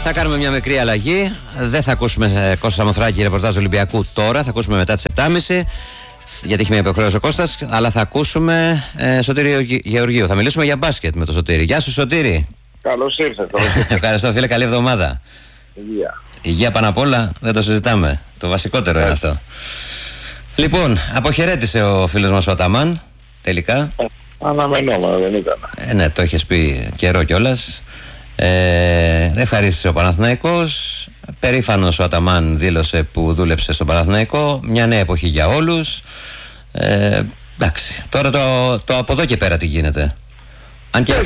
Θα κάνουμε μια μικρή αλλαγή. Δεν θα ακούσουμε Κώστα Σαμοθράκη ρεπορτάζ Ολυμπιακού τώρα. Θα ακούσουμε μετά τις 7.30. Γιατί έχει μια υποχρέωση ο Κώστας. Αλλά θα ακούσουμε Σωτήρη Γεωργίου. Θα μιλήσουμε για μπάσκετ με τον Σωτήρη. Γεια σου, Σωτήρη. Καλώς ήρθατε. Ευχαριστώ, φίλε. Καλή εβδομάδα. Υγεία πάνω απ' όλα. Δεν το συζητάμε. Το βασικότερο είναι αυτό. Λοιπόν, αποχαιρέτησε ο φίλος μας ο Αταμάν. Τελικά. Αναμενόμενο, δεν ήταν. Ναι, το έχεις πει καιρό κιόλας. Ευχαρίστησε ο Παναθηναϊκός. Περήφανος ο Αταμάν δήλωσε που δούλεψε στον Παναθηναϊκό. Μια νέα εποχή για όλους. Εντάξει, τώρα το από εδώ και πέρα τι γίνεται? Αν και...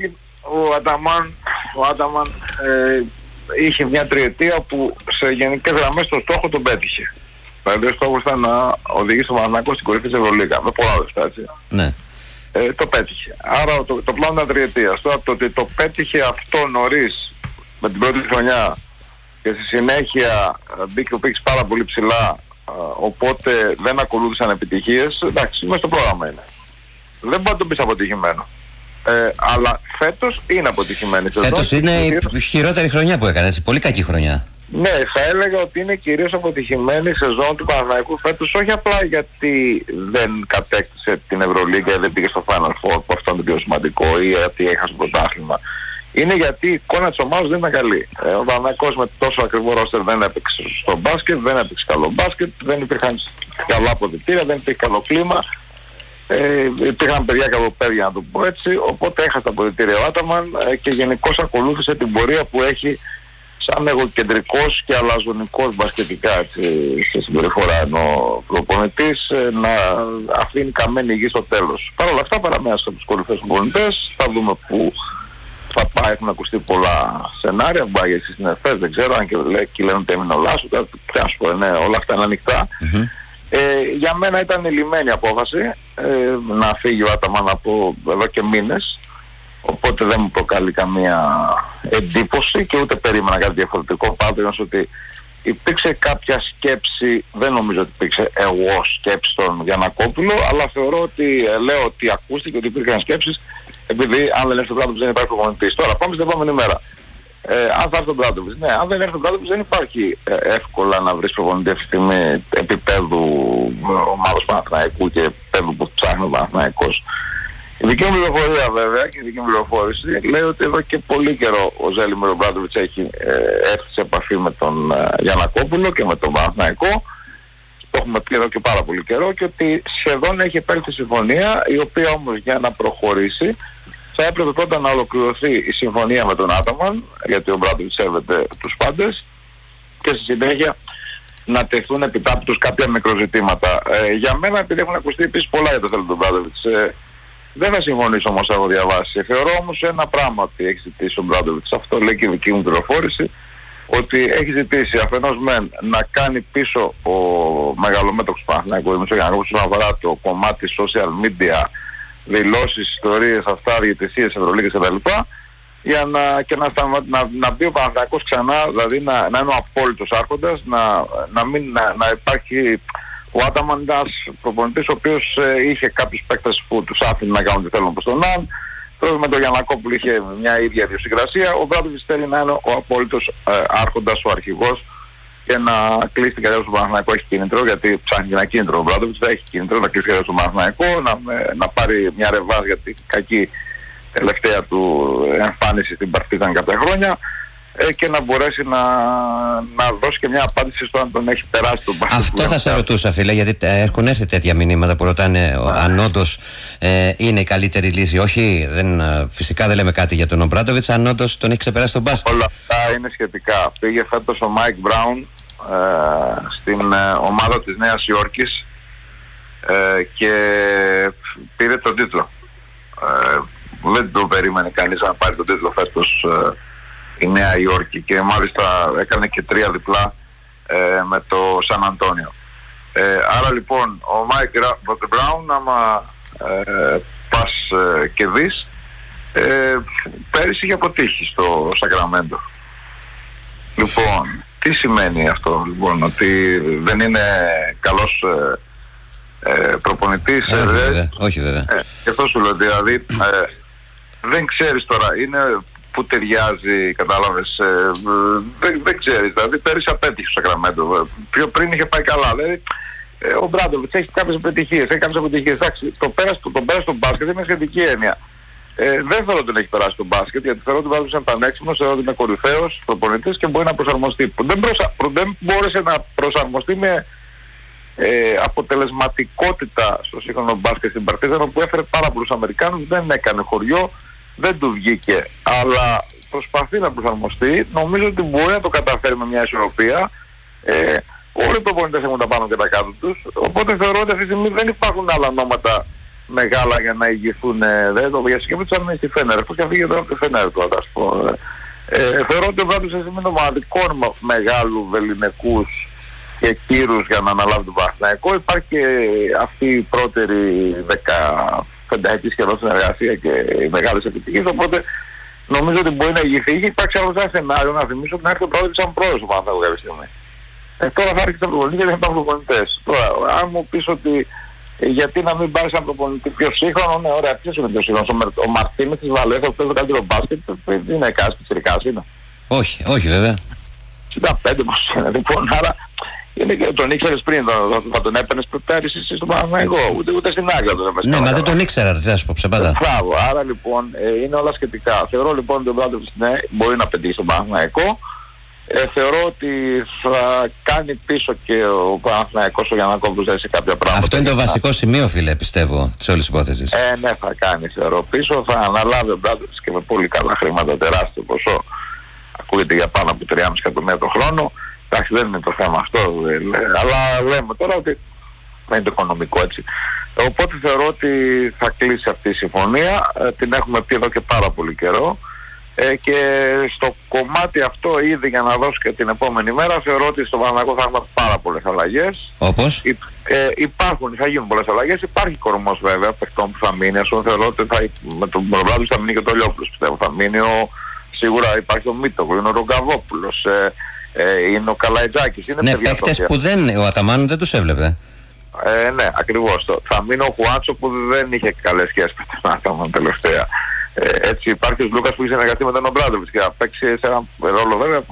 Ο Αταμάν είχε μια τριετία που σε γενικές γραμμές το στόχο τον πέτυχε. Δηλαδή ο στόχος ήταν να οδηγήσει τον Παναθηναϊκό στην κορυφή της Ευρωλίγκα με πολλά λεφτά, έτσι. Ναι. Το πέτυχε. Άρα το πλάνο ήταν τριετίας. Τώρα το ότι το πέτυχε αυτό νωρίς με την πρώτη χρονιά και στη συνέχεια μπήκε πάρα πολύ ψηλά, οπότε δεν ακολούθησαν επιτυχίες. Εντάξει, μέσα στο πρόγραμμα είναι. Δεν μπορεί να το πεις αποτυχημένο. Αλλά φέτος είναι αποτυχημένη. Φέτος είναι η χειρότερη χρονιά που έκανε, έτσι. Πολύ κακή χρονιά. Ναι, θα έλεγα ότι είναι κυρίως αποτυχημένη η σεζόν του Παναθηναϊκού φέτος, όχι απλά γιατί δεν κατέκτησε την Ευρωλίγκα ή δεν πήγε στο Final Four, που αυτό είναι το πιο σημαντικό, ή γιατί έχασε το πρωτάθλημα. Είναι γιατί η εικόνα της ομάδας δεν ήταν καλή. Ο Παναθηναϊκός με τόσο ακριβό ρόστερ δεν έπαιξε στο μπάσκετ, δεν έπαιξε καλό μπάσκετ, δεν υπήρχαν καλά αποδυτήρια, δεν υπήρχε καλό κλίμα. Υπήρχαν παιδιά καλοπαίδια, να το πω έτσι, οπότε έχασε τα αποδυτήρια ο Άταμαν και γενικώς ακολούθησε την πορεία που έχει σαν εγωκεντρικός και αλαζονικός μπασκετικά, έτσι, σε συμπεριφορά, ενώ προπονητής να αφήνει καμένη γη στο τέλος. Παρ' όλα αυτά παραμένει από τους κορυφαίους προπονητές. Θα δούμε που θα πάει, έχουν ακουστεί πολλά σενάρια, μπορεί εσείς στην ΕΦΕΣ, δεν ξέρω, αν και λένε ότι έμεινε ο Λάσου, πια σου πω, ναι, όλα αυτά είναι ανοιχτά. Για μένα ήταν λυμμένη απόφαση να φύγει ο Άταμαν από εδώ και μήνες, οπότε δεν μου προκαλεί καμία εντύπωση και ούτε περίμενα κάτι διαφορετικό. Πάντως ότι υπήρξε κάποια σκέψη, δεν νομίζω ότι υπήρξε εγώ σκέψη στον Γιαννακόπουλο, αλλά θεωρώ ότι, λέω ότι ακούστηκε ότι υπήρχαν σκέψεις, επειδή αν δεν έρθει ο Μπράντοβιτς δεν υπάρχει προπονητής. Τώρα πάμε στην επόμενη μέρα. Αν θα έρθει ο Μπράντοβιτς, ναι, αν δεν έρθει ο Μπράντοβιτς δεν υπάρχει εύκολα να βρεις προπονητή αυτή τη στιγμή επίπεδου ομάδος Παναθηναϊκού και επίπεδου που ψάχνει ο Παναθηναϊκός. Η δική μου πληροφορία βέβαια και η δική μου πληροφόρηση λέει ότι εδώ και πολύ καιρό ο Ζέλιμιρ Μπράντοβιτς έχει έρθει σε επαφή με τον Γιαννακόπουλο και με τον Παναθηναϊκό. Το έχουμε πει εδώ και πάρα πολύ καιρό και ότι σχεδόν έχει επέλθει συμφωνία, η οποία όμως για να προχωρήσει θα έπρεπε πρώτα να ολοκληρωθεί η συμφωνία με τον Άταμαν, γιατί ο Μπράντοβιτς σέβεται τους πάντες, και στη συνέχεια να τεθούν επιτάπητος κάποια μικροζητήματα. Για μένα, επειδή έχουν ακουστεί επίσης πολλά για το θέλω του Μπράντοβιτς, δεν θα συμφωνήσω όμως, έχω διαβάσει. Θεωρώ όμως ένα πράγμα ότι έχει ζητήσει ο Μπράντοβιτς, αυτό λέει και η δική μου πληροφόρηση, ότι έχει ζητήσει αφενός να κάνει πίσω ο μεγαλομέτωχος Παναθηναϊκού, όσον αφορά το κομμάτι social media, δηλώσεις, ιστορίες, αυτά, διαιτησίες, Ευρωλίγκες κτλ. Για να μπει ο Παναθηναϊκός ξανά, δηλαδή να είναι ο απόλυτος άρχοντας, να υπάρχει ο Άταμαν, ένας προπονητής ο οποίος είχε κάποιους παίκτες που τους άφηνε να κάνουν τι θέλουν προς τον ΑΝ. Τώρα με τον Γιαννακόπουλο είχε μια ίδια ιδιοσυγκρασία. Ο Μπράντοβιτς θέλει να είναι ο απόλυτος άρχοντας, ο αρχηγός, και να κλείσει την καριέρα του Παναθηναϊκού. Έχει κίνητρο, γιατί ψάχνει ένα κίνητρο ο Μπράντοβιτς, θα έχει κίνητρο να κλείσει την καριέρα του Παναθηναϊκού, να πάρει μια ρεβάζ για την κακή τελευταία του εμφάνιση στην Παρτίζαν κάποια χρόνια, και να μπορέσει να δώσει και μια απάντηση στο αν τον έχει περάσει τον μπάσκετ. Αυτό θα σε ρωτούσα, φίλε, γιατί έχουν έρθει τέτοια μηνύματα που ρωτάνε αν όντως είναι η καλύτερη λύση. Όχι, φυσικά δεν λέμε κάτι για τον Μπράντοβιτς, αν όντως τον έχει ξεπεράσει τον μπάσκετ. Όλα αυτά είναι σχετικά. Πήγε φέτος ο Μάικ Μπράουν στην ομάδα της Νέας Υόρκης και πήρε τον τίτλο. Δεν το περίμενε κανείς να πάρει τον τίτλο φέτος η Νέα Υόρκη, και μάλιστα έκανε και 3 διπλά με το Σαν Αντώνιο. Άρα λοιπόν ο Μάικ Μπράουν, άμα πας και δεις, πέρυσι είχε αποτύχει στο Σακραμέντο. Λοιπόν, τι σημαίνει αυτό, λοιπόν, ότι δεν είναι καλός προπονητής? Όχι βέβαια. Και αυτό σου λέω, δηλαδή δεν ξέρεις τώρα, είναι που ταιριάζει, κατάλαβες, δεν ξέρεις. Δηλαδή πέρυσι απέτυχε στο Σακραμέντο, πιο πριν είχε πάει καλά. Δηλαδή, ο Μπράντοβιτς έχει κάποιες επιτυχίες, Εντάξει, το πέρασε στο μπάσκετ είναι σχετική έννοια. Δεν θεωρώ ότι έχει περάσει το μπάσκετ, γιατί θεωρώ ότι ο Μπράντοβιτς είναι πανέξυπνος, θεωρώ ότι είναι κορυφαίος προπονητής και μπορεί να προσαρμοστεί. Δεν μπόρεσε να προσαρμοστεί με αποτελεσματικότητα στο σύγχρονο μπάσκετ στην Παρτίζαν, όπου έφερε πάρα πολλούς Αμερικάνους, δεν έκανε χωριό, δεν του βγήκε, αλλά προσπαθεί να προσαρμοστεί. Νομίζω ότι μπορεί να το καταφέρει με μια ισορροπία. Όλοι οι προπονητές έχουν τα πάνω και τα κάτω τους, οπότε θεωρώ ότι αυτή τη στιγμή δεν υπάρχουν άλλα ονόματα μεγάλα για να ηγηθούν. Δεν το διασκευήτσαν στη Φένερ, που και αυτή από τη Φένερ τώρα, ας πω. Θεωρώ ότι ο Βράντος είναι μοναδικών μεγάλου βεληνικούς και κύρους για να αναλάβει τον Παναθηναϊκό. Υπάρχει και αυτή η πρώτερη 15η σχεδόν συνεργασία και οι μεγάλες επιτυχίες, οπότε νομίζω ότι μπορεί να ηγηθεί. Είχε υπάρξει άλλο ένα σενάριο, να θυμίσω, ότι να έρθει ο πρόεδρος σαν πρόεδρος του Παναθηναϊκού κάποια στιγμή. Τώρα θα έρχεται ο προπονητής και δεν υπάρχουν προπονητές. Τώρα, αν μου πεις ότι γιατί να μην πάρεις έναν προπονητή πιο σύγχρονο, ναι, ωραία, ποιος είναι πιο σύγχρονος? Ο Μαρτίνες της Βαλένθια που παίζει το καλύτερο μπάσκετ, είναι κάτω πιτσιρικάς είναι. Όχι βέβαια. 65 πως είναι, λοιπόν, άρα είναι και τον ήξερες πριν, θα τον έπαιρνες πέρυσι στον Παναθηναϊκό, ούτε στην Άγκα τον έπαιρνες. Ναι, μα δεν τον ήξερα, θα σου πω ψέματα. Μπράβο, άρα λοιπόν είναι όλα σχετικά. Θεωρώ λοιπόν ότι ο Μπράντοβιτς μπορεί να πετύχει στον Παναθηναϊκό. Θεωρώ ότι θα κάνει πίσω και ο Παναθηναϊκός ο Γιαννακόπουλος σε κάποια πράγματα. Αυτό είναι το βασικό σημείο, φίλε, πιστεύω, της όλης υπόθεσης. Ναι, θα κάνει, θεωρώ, πίσω. Θα αναλάβει ο Μπράντοβιτς και με πολύ καλά χρήματα, τεράστιο ποσό. Ακούγεται για πάνω από 3,5 εκατομμύρια το χρόνο. Εντάξει, δεν είναι το θέμα αυτό, αλλά λέμε τώρα ότι δεν είναι το οικονομικό, έτσι. Οπότε θεωρώ ότι θα κλείσει αυτή η συμφωνία. Την έχουμε πει εδώ και πάρα πολύ καιρό. Και στο κομμάτι αυτό ήδη, για να δώσω και την επόμενη μέρα, θεωρώ ότι στο Παναθηναϊκό θα έχουμε πάρα πολλές αλλαγές. Όπως? Θα γίνουν πολλές αλλαγές. Υπάρχει κορμός βέβαια παιχτών που θα μείνει. Ας πούμε, θεωρώ ότι με τον Μπροβράδος θα μείνει και το Λιόπουλος, πιστεύω. Θα μείνει σίγουρα υπάρχει ο Μίτογλου, είναι ο Ρογκαβόπουλος, είναι ο Καλαϊτζάκης. Ναι, παίκτες που ο Αταμάνου δεν τους έβλεπε. Ναι, ακριβώς. Θα μείνει ο Χουάντσο που δεν είχε καλές σχέσεις με τον Αταμάνου τελευταία. Έτσι υπάρχει ο Λούκας που είχε συνεργαστεί με τον Ομπράντοβιτς και θα παίξει σε έναν ρόλο βέβαια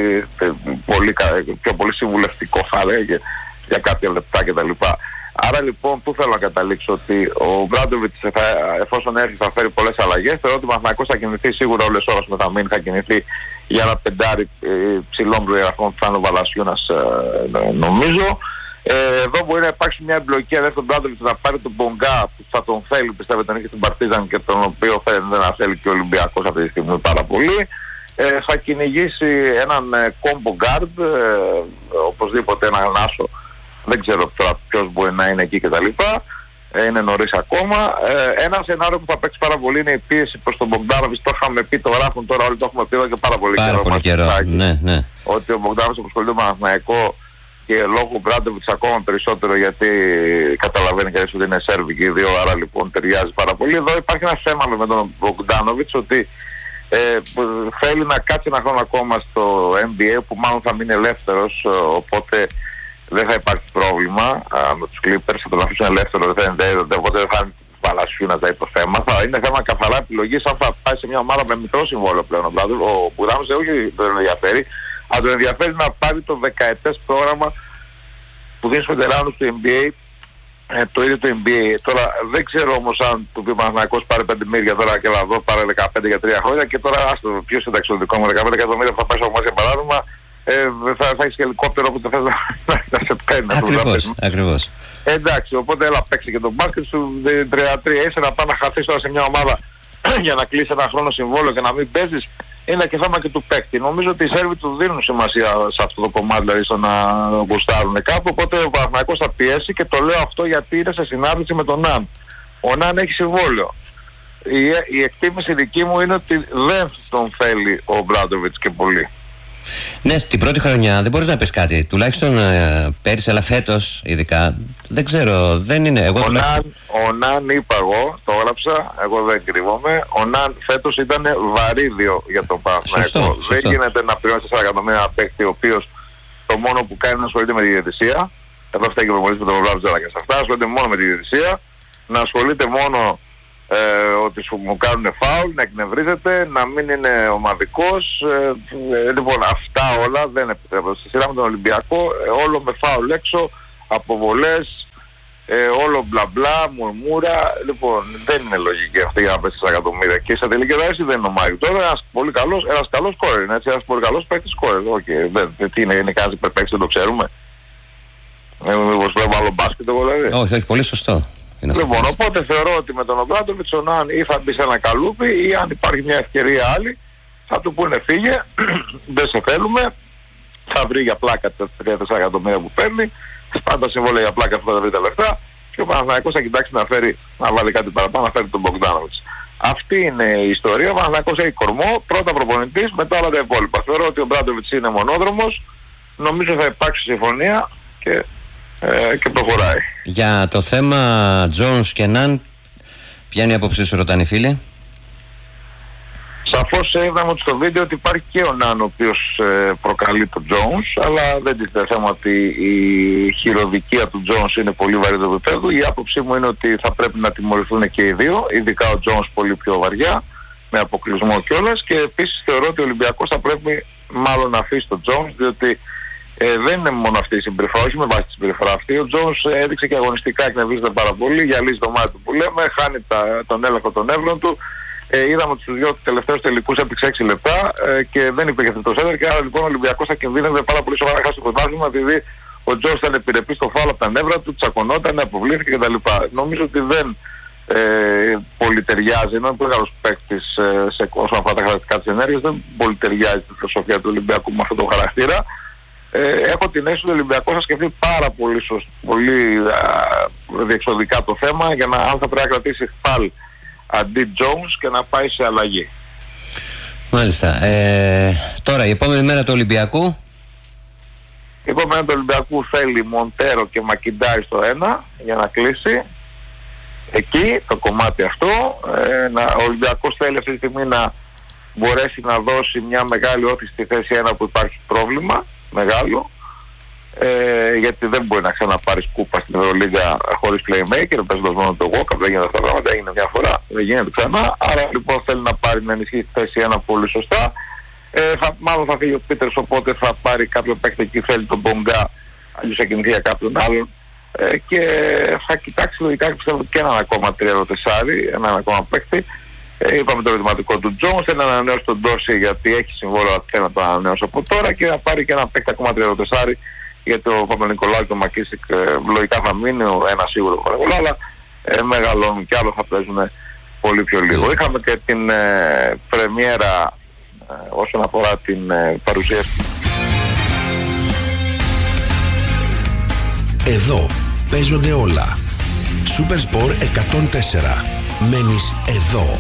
πιο πολύ συμβουλευτικό, θα έλεγε, για κάποια λεπτά κτλ. Άρα λοιπόν που θέλω να καταλήξω, ότι ο Μπράντοβιτς εφόσον έρθει θα φέρει πολλές αλλαγές. Θεωρώ ότι ο Παναθηναϊκός θα κινηθεί σίγουρα όλες ώρες με θα μείνει, θα κινηθεί για ένα πεντάρι ψηλών προεγραφών που θα είναι ο Βαλασιούνας, νομίζω. Εδώ μπορεί να υπάρξει μια εμπλοκή αν έρθει τον Μπράντοβιτς να πάρει τον Μπογκά που θα τον θέλει, πιστεύετε, τον είχε στην Παρτίζαν και τον οποίο φαίνεται να θέλει και ο Ολυμπιακός αυτή τη στιγμή πάρα πολύ. Θα κυνηγήσει έναν combo guard, οπωσδήποτε έναν Άσο, δεν ξέρω τώρα ποιος μπορεί να είναι εκεί κτλ. Είναι νωρίς ακόμα. Ένα σενάριο που θα παίξει πάρα πολύ είναι η πίεση προς τον Μπογκδάνοβιτς. Το είχαμε πει, το γράφουν τώρα όλοι, το έχουμε πει εδώ και πάρα πολύ καιρό. Ναι. Ότι ο Μπογκδάνοβιτς απασχολείται με τον Παναθηναϊκό και λόγω Μπράντοβιτς ακόμα περισσότερο, γιατί καταλαβαίνει κανείς ότι είναι Σέρβοι και οι δύο, άρα λοιπόν ταιριάζει πάρα πολύ. Εδώ υπάρχει ένα θέμα με τον Μπογκδάνοβιτς, ότι θέλει να κάτσει ένα χρόνο ακόμα στο NBA, που μάλλον θα μείνει ελεύθερος, οπότε δεν θα υπάρχει πρόβλημα με τους Clippers, θα τον αφήσουν ελεύθερο, οπότε δεν θα είναι Βαλασιούνας το θέμα. Θα είναι θέμα καθαρά επιλογής αν θα πάει σε μια ομάδα με μικρό συμβόλαιο πλέον. Ο Μπογκδάνοβιτς όχι δεν ενδιαφέρει, αλλά τον ενδιαφέρει να πάρει το 10ετές πρόγραμμα που δίνει στους βετεράνους του NBA, το ίδιο το NBA. Τώρα δεν ξέρω όμως αν του πει ο Παναθηναϊκός πάρει 5 μίλια τώρα και εδώ πάρει 15 για 3 χρόνια, και τώρα άστο ποιος είναι το δικό μου 15 εκατομμύρια που θα πάει στο Μάση για παράδειγμα, θα έχεις και ελικόπτερο που το θες να σε παίρνει. Ακριβώς. Εντάξει, οπότε έλα παίξει και τον μπάσκετ σου 3-3 είσαι να πάει να χαθείς τώρα σε μια ομάδα για να κλείσει ένα χρόνο συμβόλαιο και να μην παίζεις. Είναι και θέμα και του παίκτη. Νομίζω ότι οι Σέρβοι του δίνουν σημασία σε αυτό το κομμάτι, δηλαδή στο να γουστάρουν κάπου. Οπότε ο Παναθηναϊκός θα πιέσει, και το λέω αυτό γιατί είναι σε συνάντηση με τον Ναν. Ο Ναν έχει συμβόλαιο. Η εκτίμηση δική μου είναι ότι δεν τον θέλει ο Μπράντοβιτς και πολύ. Ναι, την πρώτη χρονιά δεν μπορείς να πεις κάτι. Τουλάχιστον πέρυσι, αλλά φέτος ειδικά δεν ξέρω, δεν είναι. Ο Ναν είπα εγώ, το έγραψα, εγώ δεν κρύβομαι. Ο Ναν φέτος ήταν βαρύδιο για τον Παναθηναϊκό. Δεν γίνεται να πληρώνει 4 εκατομμύρια ένα παίκτη ο οποίος το μόνο που κάνει είναι να ασχολείται με τη διαιτησία. Εδώ φταίει και ο προπονητής με τον Βλάβιτζαλα και σε αυτά. Ασχολείται μόνο με τη διαιτησία. Να ασχολείται μόνο ότι σου μου κάνουν φάουλ, να εκνευρίζεται, να μην είναι ομαδικός. Λοιπόν, αυτά όλα δεν επιτρέπονται. Στη σειρά με τον Ολυμπιακό, όλο με φάουλ έξω, αποβολές, όλο μπλα μπλα, μουρμούρα. Λοιπόν, δεν είναι λογική αυτή για να πέσει στα εκατομμύρια. Και στα τελική δράση δεν είναι ο Μάικ. Τώρα ένας καλός σκόρερ είναι, έτσι, ένας πολύ καλός παίκτης σκόρερ. Τι είναι κανένας υπερπαίκτης, δεν το ξέρουμε. Μήπως πρέπει άλλο μπάσκετ εγώ δηλαδή. Όχι, πολύ σωστό. Λοιπόν, οπότε θεωρώ ότι με τον Ομπράντοβιτς ο Ναν ή θα μπει σε ένα καλούπι ή αν υπάρχει μια ευκαιρία άλλη θα του πούνε φύγε, δεν σε θέλουμε, θα βρει για πλάκα τα 34 εκατομμύρια που παίρνει, πάντα συμβόλαια για πλάκα θα βρει τα λεφτά και ο Παναθηναϊκός θα κοιτάξει να βάλει κάτι παραπάνω, να φέρει τον Μπογκδάνοβιτς. Αυτή είναι η ιστορία. Ο Παναθηναϊκός έχει κορμό, πρώτα προπονητής, μετά όλα τα υπόλοιπα. Θεωρώ ότι ο Ομπράντοβιτς είναι μονόδρομος, νομίζω θα υπάρξει συμφωνία και προχωράει. Για το θέμα Jones και Ναν, ποια είναι η άποψή σου, ρωτάνε οι φίλοι? Σαφώς είδαμε ότι στο βίντεο ότι υπάρχει και ο Ναν ο οποίος προκαλεί τον Jones, αλλά δεν τίθεται θέμα ότι η χειροδικία του Jones είναι πολύ βαρύ το επίπεδο. Η άποψή μου είναι ότι θα πρέπει να τιμωρηθούν και οι δύο, ειδικά ο Jones πολύ πιο βαριά, με αποκλεισμό κιόλας, και επίσης θεωρώ ότι ο Ολυμπιακός θα πρέπει μάλλον να αφήσει τον Jones, διότι δεν είναι μόνο αυτή η συμπεριφορά, όχι με βάση τη συμπεριφορά αυτή. Ο Jones έδειξε και αγωνιστικά, εκνευρίζεται πάρα πολύ, γυαλίζει το μάτι του που λέμε, χάνει τον έλεγχο των εύλων του. Είδαμε ότι στους δύο τελευταίους τελικούς έπαιξε 6 λεπτά και δεν υπήρχε αυτό το σέντερ, και άρα λοιπόν ο Ολυμπιακός θα κινδύνευε πάρα πολύ σοβαρά να χάσει το πρωτάθλημα, επειδή ο Jones ήταν επιρρεπής στο φάουλ από τα νεύρα του, τσακωνόταν, αποβλήθηκε κτλ. Νομίζω ότι δεν πολυτεριάζει, ενώ είναι πολύ καλός παίκτης όσον αφορά τα χαρακτηριστικά της ενέργειας, δεν πολυτεριάζει τη φιλοσοφία του Ολυμπιακού με αυτό το χαρακτήρα. Έχω την αίσθηση ότι ο Ολυμπιακός θα σκεφτεί πάρα πολύ διεξοδικά το θέμα για αν θα πρέπει να κρατήσει Χπάλ αντί Jones και να πάει σε αλλαγή. Μάλιστα. Τώρα η επόμενη μέρα του Ολυμπιακού. Η επόμενη μέρα του Ολυμπιακού θέλει Μοντέρο και Μακιντάι στο 1 για να κλείσει εκεί το κομμάτι αυτό. Ο Ολυμπιακός θέλει αυτή τη στιγμή να μπορέσει να δώσει μια μεγάλη όθηση στη θέση 1 που υπάρχει πρόβλημα μεγάλο, γιατί δεν μπορεί να ξαναπάρει κούπα στην Ευρωλίγκα χωρίς playmaker, παίζοντας μόνο το walk-up, δεν γίνεται αυτά τα πράγματα, έγινε μια φορά, δεν γίνεται ξανά, άρα λοιπόν θέλει να πάρει να ενισχύσει τη θέση 1 πολύ σωστά. Μάλλον θα φύγει ο Πίτερς, οπότε θα πάρει κάποιο παίκτη εκεί, θέλει τον Μπογκά, αλλιώς θα κινηθεί για κάποιον άλλον, και θα κοιτάξει λογικά πιστεύω και έναν ακόμα τριεροτεσάρι, έναν ακόμα παίκτη. Είπαμε το ερωτηματικό του Jones, θέλει να ανανεώσει τον Ντόρση γιατί έχει συμβόλαιο, θέλει να το ανανεώσει από τώρα, και να πάρει και ένα παίκτη ακόμα τριεροτεσάρι, γιατί ο Παπα-Νικολάου και ο Μακίσικ λογικά θα μείνει, ένα σίγουρο Παπα-Νικολάου, αλλά μεγαλώνουν κι άλλο, θα παίζουν πολύ πιο λίγο. Είχαμε και την πρεμιέρα όσον αφορά την παρουσίαση. Εδώ παίζονται όλα. Super Sport 104. Μένεις εδώ.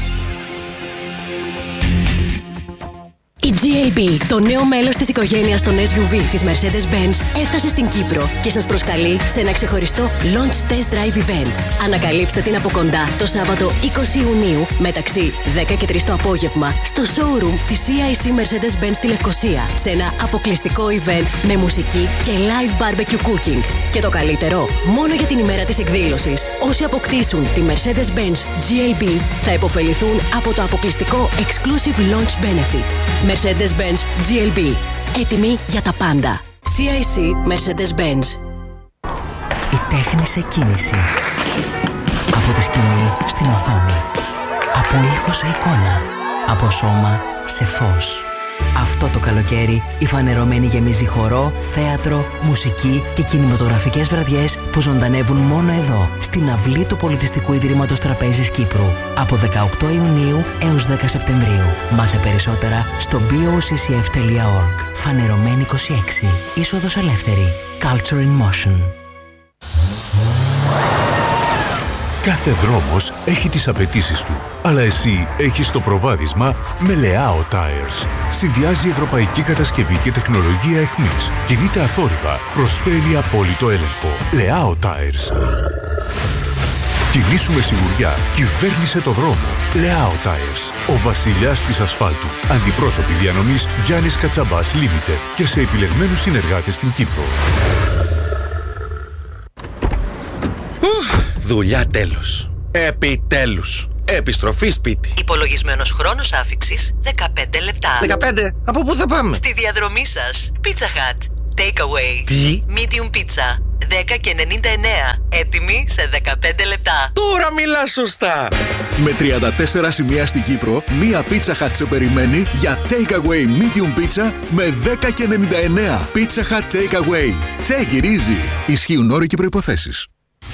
Η GLB, το νέο μέλος της οικογένειας των SUV της Mercedes-Benz, έφτασε στην Κύπρο και σας προσκαλεί σε ένα ξεχωριστό Launch Test Drive Event. Ανακαλύψτε την από κοντά το Σάββατο 20 Ιουνίου μεταξύ 10 και 3 το απόγευμα στο showroom της CIC Mercedes-Benz στη Λευκοσία, σε ένα αποκλειστικό event με μουσική και live barbecue cooking. Και το καλύτερο, μόνο για την ημέρα της εκδήλωσης, όσοι αποκτήσουν τη Mercedes-Benz GLB θα υποφεληθούν από το αποκλειστικό Exclusive Launch Benefit. Mercedes-Benz GLB. Έτοιμη για τα πάντα. CIC Mercedes-Benz. Η τέχνη σε κίνηση. Από τη σκηνή στην οθόνη. Από ήχο σε εικόνα. Από σώμα σε φως. Αυτό το καλοκαίρι η Φανερωμένη γεμίζει χορό, θέατρο, μουσική και κινηματογραφικές βραδιές που ζωντανεύουν μόνο εδώ, στην αυλή του Πολιτιστικού Ιδρύματος Τραπέζης Κύπρου, από 18 Ιουνίου έως 10 Σεπτεμβρίου. Μάθε περισσότερα στο boccf.org. Φανερωμένη 26. Είσοδος ελεύθερη. Culture in Motion. Κάθε δρόμος έχει τις απαιτήσεις του, αλλά εσύ έχεις το προβάδισμα με Leao Tires. Συνδυάζει ευρωπαϊκή κατασκευή και τεχνολογία εχμής. Κινείται αθόρυβα, προσφέρει απόλυτο έλεγχο. Leao Tires. Κινήσου με σιγουριά, κυβέρνησε το δρόμο. Leao Tires. Ο βασιλιάς της ασφάλτου. Αντιπρόσωποι διανομής Γιάννης Κατσαμπάς Limited και σε επιλεγμένους συνεργάτες στην Κύπρο. Δουλειά τέλος. Επιτέλους. Επιστροφή σπίτι. Υπολογισμένος χρόνος άφιξης 15 λεπτά. 15. Από πού θα πάμε? Στη διαδρομή σας. Pizza Hut. Takeaway. Τι? Medium pizza. 10,99. Έτοιμη σε 15 λεπτά. Τώρα μιλάς σωστά. Με 34 σημεία στην Κύπρο, μία Pizza Hut σε περιμένει για Takeaway Medium Pizza με 10,99. Pizza Hut Takeaway. Take it easy. Ισχύουν όροι και προϋποθέσεις.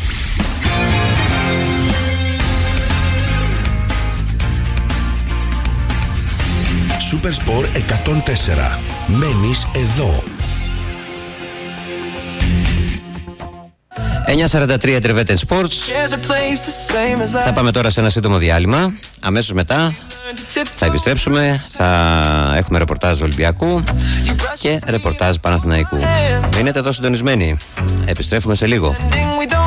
Supersport 104. Μένεις εδώ. 9:43 Trevetten Sports. Θα πάμε τώρα σε ένα σύντομο διάλειμμα. Αμέσως μετά θα επιστρέψουμε. Θα έχουμε ρεπορτάζ Ολυμπιακού και ρεπορτάζ Παναθηναϊκού. Μείνετε εδώ συντονισμένοι. Επιστρέφουμε σε λίγο.